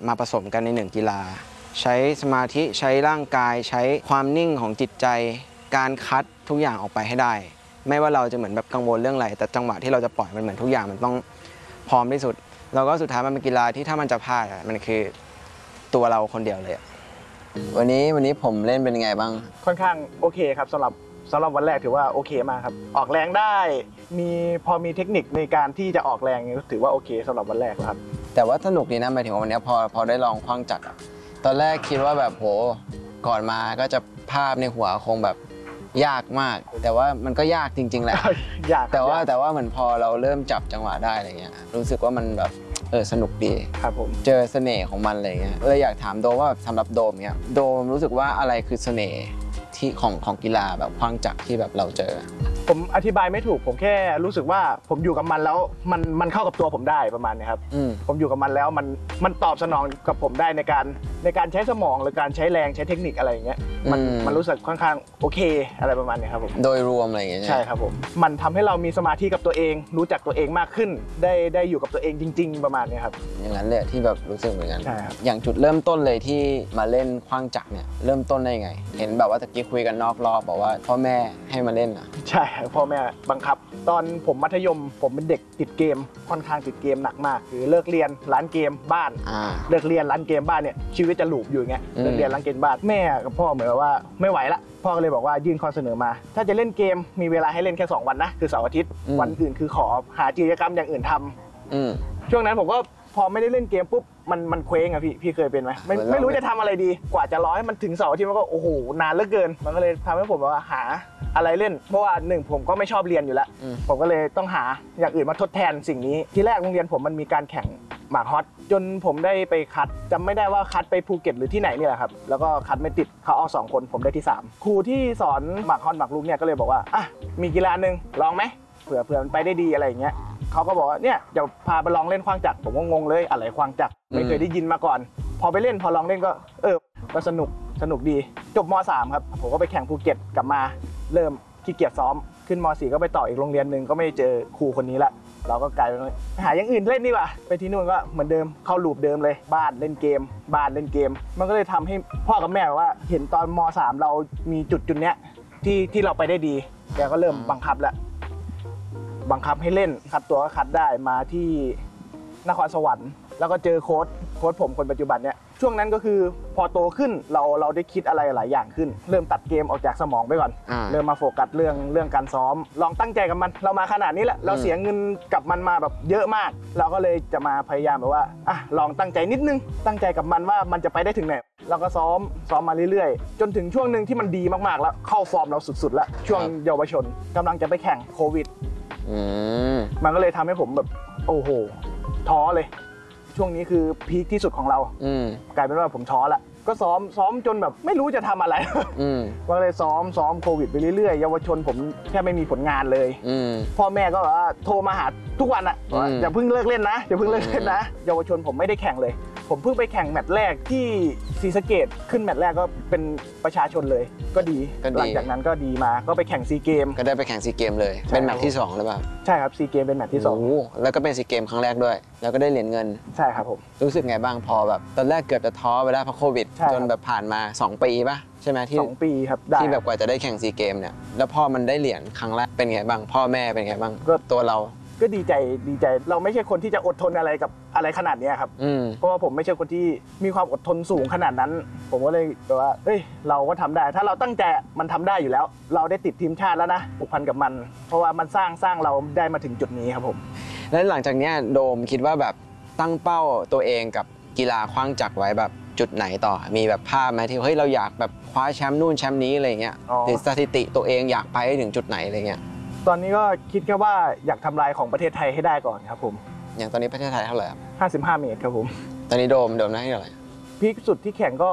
มาผสมกันในหนึ่งกีฬาใช้สมาธิใช้ร่างกายใช้ความนิ่งของจิตใจการคัดทุกอย่างออกไปให้ได้ไม่ว่าเราจะเหมือนแบบกังวลเรื่องอะไรแต่จังหวะที่เราจะปล่อยมันเหมือนทุกอย่างมันต้องพร้อมที่สุดแล้วก็สุดท้ายมันเป็นกีฬาที่ถ้ามันจะพลาดมันคือตัวเราคนเดียวเลยวันนี้ผมเล่นเป็นไงบ้างค่อนข้างโอเคครับสำหรับวันแรกถือว่าโอเคมากครับออกแรงได้พอมีเทคนิคในการที่จะออกแรงถือว่าโอเคสำหรับวันแรกครับแต่ว่าสนุกดีนะหมายถึงว่าวันนี้พอได้ลองขว้างจักรตอนแรกคิดว่าแบบโหก่อนมาก็จะภาพในหัวคงแบบยากมากแต่ว่ามันก็ยากจริงๆแหละยากแต่ว่าเหมือนพอเราเริ่มจับจังหวะได้อะไรเงี้ยรู้สึกว่ามันแบบสนุกดีครับผมเจอเสน่ห์ของมันอะไรเงี้ยเลยอยากถามโดมว่าสำหรับโดมเนี้ยโดมรู้สึกว่าอะไรคือเสน่ห์ที่ของกีฬาแบบขว้างจักรที่แบบเราเจอผมอธิบายไม่ถูกผมแค่รู้สึกว่าผมอยู่กับมันแล้วมันเข้ากับตัวผมได้ประมาณนี้ครับผมอยู่กับมันแล้วมันตอบสนองกับผมได้ในการใช้สมองหรือการใช้แรงใช้เทคนิคอะไรอย่างเงี้ยมันรู้สึกค่อนข้างโอเคอะไรประมาณนี้ครับผมโดยรวมอะไรอย่างเงี้ยใช่ครับผมมันทำให้เรามีสมาธิกับตัวเองรู้จักตัวเองมากขึ้นได้อยู่กับตัวเองจริงๆประมาณนี้ครับอย่างนั้นเลยที่แบบรู้สึกเหมือนกันใช่ครับอย่างจุดเริ่มต้นเลยที่มาเล่นขว้างจักรเนี่ยเริ่มต้นได้ยังไงเห็นแบบว่าตะกี้คุยกันนอกรอบบอกว่าพ่อแม่ให้มาเล่นอ่ะใช่พ่อแม่บังคับตอนผมมัธยมผมเป็นเด็กติดเกมค่อนข้างติดเกมหนักมากคือเลิกเรียนร้านเกมบ้านเลิกเรียนร้านเกมบ้านเนี่ยชีวิตจะลูปอยู่อย่างเงี้ยเลิกเรียนร้านเกมบ้านแม่กับพ่อเหมือนว่าไม่ไหวละพ่อก็เลยบอกว่ายื่นข้อเสนอมาถ้าจะเล่นเกมมีเวลาให้เล่นแค่2วันนะคือเสาร์อาทิตย์วันอื่นคือขอหากิจกรรมอย่างอื่นทำช่วงนั้นผมก็พอไม่ได้เล่นเกมปุ๊บมันเคว้งอะพี่เคยเป็นไหมไม่รู้จะทำอะไรดีกว่าจะรอให้มันถึงเสาร์อาทิตย์มันก็โอ้โหนานเหลือเกินมันก็เลยทำให้ผมว่าหาอะไรเล่นเพราะว่า1ผมก็ไม่ชอบเรียนอยู่แล้วผมก็เลยต้องหาอย่างอื่นมาทดแทนสิ่งนี้ที่แรกโรงเรียนผมมันมีการแข่งหมากฮอตจนผมได้ไปคัดจำไม่ได้ว่าคัดไปภูเก็ตหรือที่ไหนนี่แหละครับแล้วก็คัดไม่ติดเขาเอา2คนผมได้ที่3ครูที่สอนหมากฮอตหมากรุกเนี่ยก็เลยบอกว่าอ่ะมีกีฬาหนึ่งลองไหมเผื่อมันไปได้ดีอะไรอย่างเงี้ยเขาก็บอกว่าเนี่ยจะพาไปลองเล่นขว้างจักรผมก็งงเลยอะไรขว้างจักรไม่เคยได้ยินมาก่อนพอไปเล่นพอลองเล่นก็สนุกดีจบม.3 ครับผมก็ไปแข่งภูเก็ตกลับมาเริ่มขี้เกียจซ้อมขึ้นม.4 ก็ไปต่ออีกโรงเรียนหนึ่งก็ไม่เจอครูคนนี้ละเราก็กลายเป็นหาอย่างอื่นเล่นดีกว่าไปที่นู่นก็เหมือนเดิมเข้าลูปเดิมเลยบ้านเล่นเกมมันก็เลยทำให้พ่อกับแม่ว่าเห็นตอนม.3 เรามีจุดเนี้ยที่เราไปได้ดีแกก็เริ่มบังคับให้เล่นคัดตัวก็คัดได้มาที่นครสวรรค์แล้วก็เจอโค้ชผมคนปัจจุบันเนี่ยช่วงนั้นก็คือพอโตขึ้นเราได้คิดอะไรหลายอย่างขึ้นเริ่มตัดเกมออกจากสมองไปก่อนเริ่มมาโฟกัสเรื่องการซ้อมลองตั้งใจกับมันเรามาขนาดนี้แล้วเราเสียเงินกับมันมาแบบเยอะมากเราก็เลยจะมาพยายามแบบว่าลองตั้งใจนิดนึงตั้งใจกับมันว่ามันจะไปได้ถึงไหนเราก็ซ้อมมาเรื่อยๆจนถึงช่วงนึงที่มันดีมากๆแล้วเข้าฟอร์มเราสุดๆแล้วช่วงเยาวชนกำลังจะไปแข่งโควิดมันก็เลยทำให้ผมแบบโอ้โหท้อเลยช่วงนี้คือพีคที่สุดของเรากลายเป็นว่าผมท้อละก็ซ้อมจนแบบไม่รู้จะทำอะไรก็เลยซ้อมโควิดไปเรื่อยๆเยาวชนผมแค่ไม่มีผลงานเลยพ่อแม่ก็โทรมาหาทุกวันอะอย่าเพิ่งเลิกเล่นนะอย่าเพิ่งเลิกเล่นนะเยาวชนผมไม่ได้แข่งเลยผมเพิ่งไปแข่งแมตช์แรกที่ศรีสะเกษขึ้นแมตช์แรกก็เป็นประชาชนเลยก็ดีหลังจากนั้นก็ดีมาก็ไปแข่งซีเกมก็ได้ไปแข่งซีเกมเลยเป็นแมตช์ที่2หรือเปล่าใช่ครับซีเกมเป็นแมตช์ที่2 แล้วก็เป็นซีเกมครั้งแรกด้วยแล้วก็ได้เหรียญเงินใช่ครับผมรู้สึกไงบ้างพอแบบตอนแรกเกือบจะท้อไปแล้วเพราะโควิดจนแบบผ่านมา2ปีป่ะใช่ไหมที่ 2 ปีครับที่แบบกว่าจะได้แข่งซีเกมเนี่ยแล้วพอมันได้เหรียญครั้งแรกเป็นไงบ้างพ่อแม่เป็นไงบ้างก็ตัวเราก็ดีใจเราไม่ใช่คนที่จะอดทนอะไรกับอะไรขนาดนี้ครับเพราะว่าผมไม่ใช่คนที่มีความอดทนสูงขนาดนั้นผมก็เลยแบบว่าเราก็ทำได้ถ้าเราตั้งใจมันทำได้อยู่แล้วเราได้ติดทีมชาติแล้วนะผูกพันกับมันเพราะว่ามันสร้างเราได้มาถึงจุดนี้ครับผมแล้วหลังจากนี้โดมคิดว่าแบบตั้งเป้าตัวเองกับกีฬาขว้างจักรไว้แบบจุดไหนต่อมีแบบภาพไหมที่เราอยากแบบคว้าแชมป์นู่นแชมป์นี้อะไรเงี้ยหรือสถิติตัวเองอยากไปถึงจุดไหนอะไรเงี้ยตอนนี้ก็คิดแค่ว่าอยากทำลายของประเทศไทยให้ได้ก่อนครับผมอย่างตอนนี้ประเทศไทยเท่าไหร่ครับ 55 เมตรครับผมตอนนี้โดมได้เท่าไหร่พีคสุดที่แข่งก็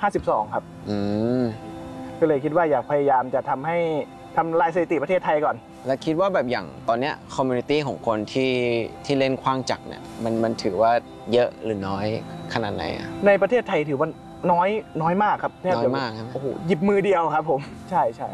52ครับก็เลยคิดว่าอยากพยายามจะทำลายสถิติประเทศไทยก่อนแล้วคิดว่าแบบอย่างตอนเนี้ยคอมมูนิตี้ของคนที่เล่นขว้างจักรเนี่ยมันถือว่าเยอะหรือน้อยขนาดไหนในประเทศไทยถือว่าน้อยมากครับน้อยมากครับโอ้โหหยิบมือเดียวครับผมใช่